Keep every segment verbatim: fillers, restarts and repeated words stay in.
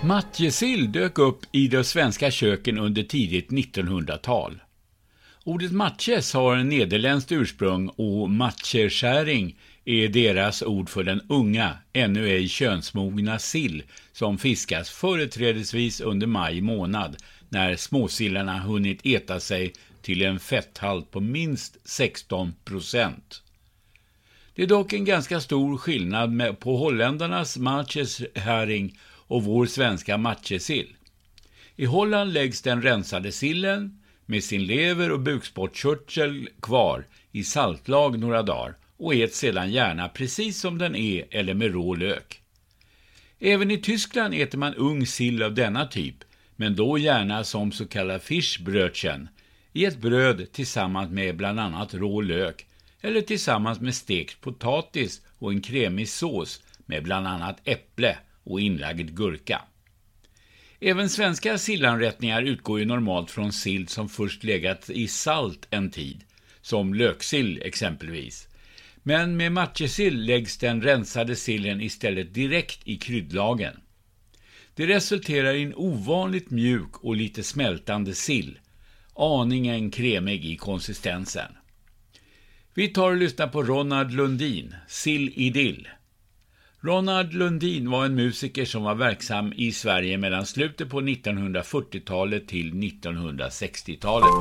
Matjessill dök upp i de svenska köken under tidigt nittonhundratal. Ordet matjes har en nederländskt ursprung och matjeskäring är deras ord för den unga, ännu ej könsmogna sill som fiskas företrädesvis under maj månad när småsillarna hunnit äta sig till en fetthalt på minst sexton procent. Det är dock en ganska stor skillnad med, på holländarnas matjeshäring och vår svenska matjessill. I Holland läggs den rensade sillen med sin lever och bukspottkörtel kvar i saltlag några dagar och äts sedan gärna precis som den är eller med rå lök. Även i Tyskland äter man ung sill av denna typ, men då gärna som så kallad fischbrötchen, i ett bröd tillsammans med bland annat rå lök eller tillsammans med stekt potatis och en kremig sås med bland annat äpple och inlagd gurka. Även svenska sillanrättningar utgår ju normalt från sill som först legat i salt en tid, som löksill exempelvis. Men med matjessill läggs den rensade sillen istället direkt i kryddlagen. Det resulterar i en ovanligt mjuk och lite smältande sill, aningen kremig i konsistensen. Vi tar och lyssnar på Ronald Lundin, Sill Idyll. Ronald Lundin var en musiker som var verksam i Sverige mellan slutet på nittonhundrafyrtiotalet till nittonhundrasextiotalet.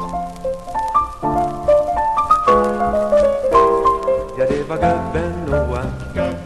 Ja, det var gubben Noah